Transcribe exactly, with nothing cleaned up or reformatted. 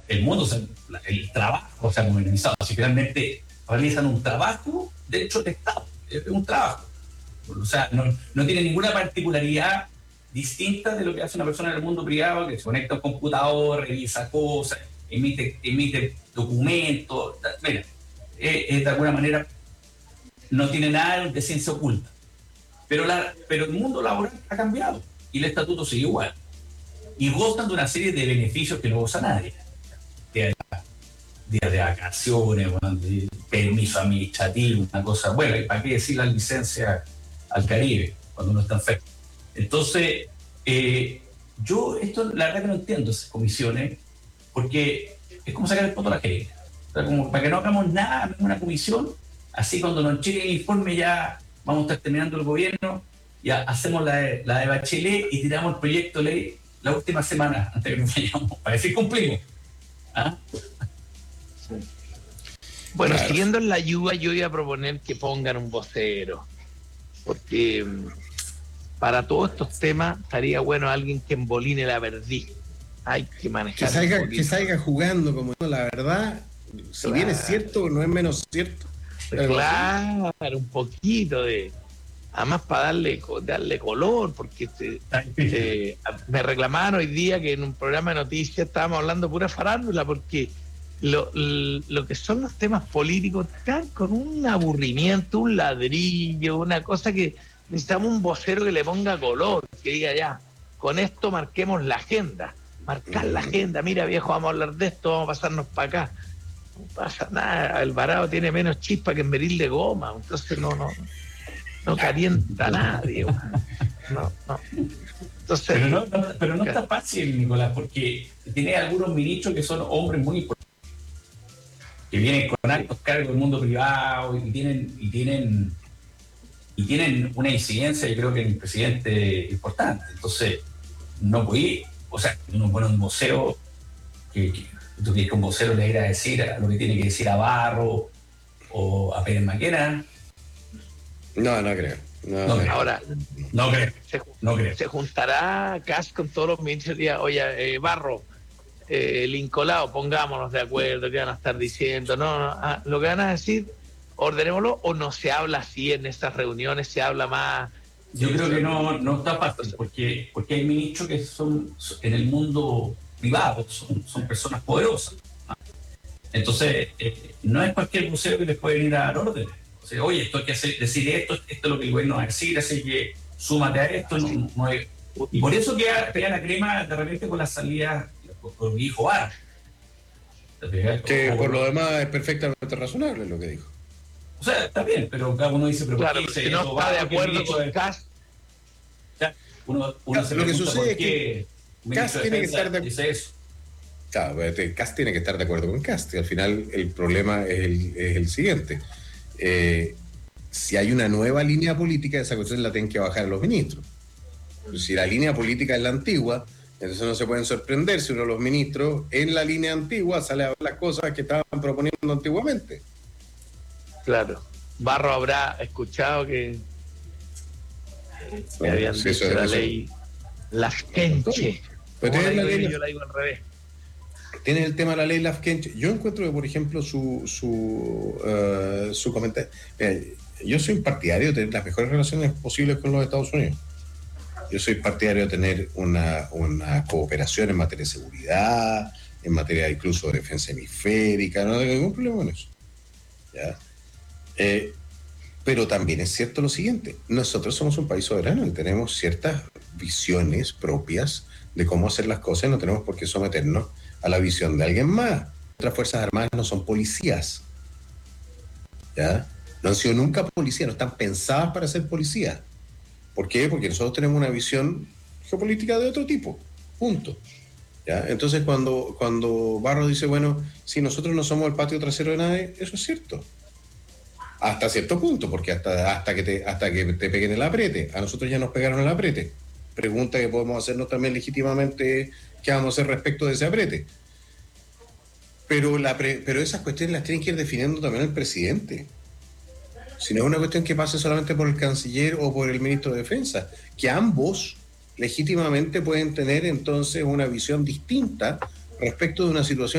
el mundo, o sea, el trabajo se ha modernizado. Si finalmente realizan un trabajo dentro del Estado, es un trabajo. O sea, no, no tiene ninguna particularidad distinta de lo que hace una persona en el mundo privado, que se conecta a un computador, revisa cosas, emite, emite documentos. Mira, eh, eh, de alguna manera no tiene nada de ciencia oculta. Pero, la, pero el mundo laboral ha cambiado y el estatuto sigue igual. Y gozan de una serie de beneficios que no goza nadie. Días de, de vacaciones, bueno, de permiso administrativo, una cosa. Bueno, ¿y para qué decir la licencia al Caribe cuando uno está enfermo? Entonces, eh, yo esto la verdad que no entiendo esas comisiones, porque es como sacar el poto a la gente. O sea, como para que no hagamos nada en una comisión, así cuando nos llegue el informe ya vamos a estar terminando el gobierno, ya hacemos la de, la de Bachelet y tiramos el proyecto de ley la última semana antes de que nos vayamos, para decir cumplimos. ¿Ah? Sí. Bueno, claro. Siguiendo en la ayuda, yo iba a proponer que pongan un vocero, porque para todos estos temas estaría bueno alguien que emboline la verdad. Hay que manejar. Que salga, que salga jugando, como la verdad, si claro. bien es cierto, no es menos cierto. Claro, un poquito de. Además, para darle, darle color, porque este, eh, me reclamaron hoy día que en un programa de noticias estábamos hablando pura farándula, porque lo, lo que son los temas políticos están con un aburrimiento, un ladrillo, una cosa que necesitamos un vocero que le ponga color, que diga ya, con esto marquemos la agenda, marcar la agenda, mira viejo, vamos a hablar de esto, vamos a pasarnos para acá. No pasa nada, Alvarado tiene menos chispa que en beril de goma, entonces no, no, no calienta a nadie. No, no. Entonces, pero no, no, pero no está fácil, Nicolás, porque tiene algunos ministros que son hombres muy importantes, que vienen con altos cargos del mundo privado y tienen, y tienen, y tienen una incidencia, yo creo que en el presidente importante. Entonces, no puede, o sea, uno pone un vocero que, que tú quieres que un vocero le irá a decir a lo que tiene que decir a Barro o a Pérez Maquena. No, no creo. No, no, no. Ahora, no creo. Se, no creo. Se juntará Kass con todos los ministros y dirá, oye, eh, Barro, eh, Lincolao, pongámonos de acuerdo, ¿qué van a estar diciendo? No, no, ah, lo que van a decir, ordenémoslo, o no se habla así en estas reuniones, se habla más. Yo creo que no, no está fácil, porque, porque hay ministros que son en el mundo privado, son, son personas poderosas. Entonces, eh, no es cualquier vocero que les puede venir a dar órdenes. O sea, oye, esto hay que hacer, decir esto, esto es lo que el gobierno va a decir, así que súmate a esto. No, no es, y por eso queda, queda la crema de repente con la salida, con mi hijo Bar. Que por lo demás es perfectamente razonable lo que dijo. O sea, está bien, pero cada uno dice, pero claro, ¿por qué si no está va, de acuerdo con Kass? Uno, uno se lo que sucede por es que Kass tiene que estar de dice eso. Claro, Kass tiene que estar de acuerdo con Kass. Al final el problema es el, es el siguiente. Eh, si hay una nueva línea política, esa cuestión la tienen que bajar los ministros. Si la línea política es la antigua, entonces no se pueden sorprender si uno de los ministros en la línea antigua sale a ver las cosas que estaban proponiendo antiguamente. Claro. Barro habrá escuchado que, que bueno, habían sí, dicho eso, la eso. ley Lafkenche. Pero la la ley, yo la digo al revés. Tiene el tema de la ley Lafkenche. Yo encuentro que, por ejemplo, su su, uh, su comentario. Eh, yo soy partidario de tener las mejores relaciones posibles con los Estados Unidos. Yo soy partidario de tener una, una cooperación en materia de seguridad, en materia incluso de defensa hemisférica, no tengo ningún problema con eso. ¿Ya? Eh, pero también es cierto lo siguiente: nosotros somos un país soberano y tenemos ciertas visiones propias de cómo hacer las cosas y no tenemos por qué someternos a la visión de alguien más. Otras Fuerzas Armadas no son policías, ¿ya? No han sido nunca policías, no están pensadas para ser policías. ¿Por qué? Porque nosotros tenemos una visión geopolítica de otro tipo, punto. ¿Ya? Entonces cuando, cuando Barro dice, bueno, si nosotros no somos el patio trasero de nadie, eso es cierto. Hasta cierto punto, porque hasta, hasta, que, te, hasta que te peguen el aprete. A nosotros ya nos pegaron el aprete. Pregunta que podemos hacernos también legítimamente, ¿qué vamos a hacer respecto de ese aprete? Pero, la pre, pero esas cuestiones las tiene que ir definiendo también el presidente. Si no es una cuestión que pase solamente por el canciller o por el ministro de Defensa, que ambos legítimamente pueden tener entonces una visión distinta respecto de una situación